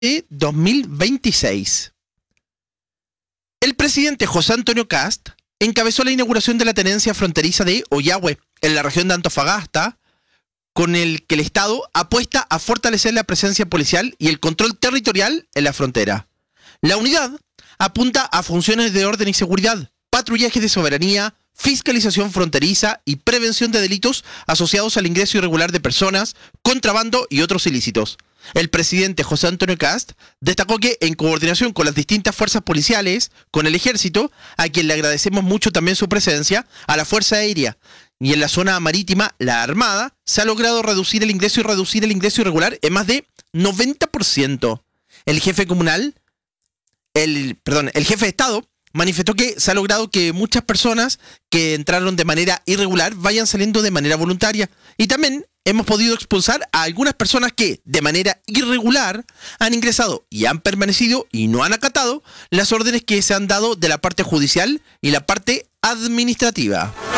de 2026. El presidente José Antonio Kast encabezó la inauguración de la tenencia fronteriza de Ollagüe, en la región de Antofagasta, con el que el Estado apuesta a fortalecer la presencia policial y el control territorial en la frontera. La unidad apunta a funciones de orden y seguridad, patrullaje de soberanía, fiscalización fronteriza y prevención de delitos asociados al ingreso irregular de personas, contrabando y otros ilícitos. El presidente José Antonio Kast destacó que, en coordinación con las distintas fuerzas policiales, con el Ejército, a quien le agradecemos mucho también su presencia, a la Fuerza Aérea y en la zona marítima, la Armada, se ha logrado reducir el ingreso irregular en más de 90%. El jefe de Estado manifestó que se ha logrado que muchas personas que entraron de manera irregular vayan saliendo de manera voluntaria. Y también hemos podido expulsar a algunas personas que, de manera irregular, han ingresado y han permanecido y no han acatado las órdenes que se han dado de la parte judicial y la parte administrativa.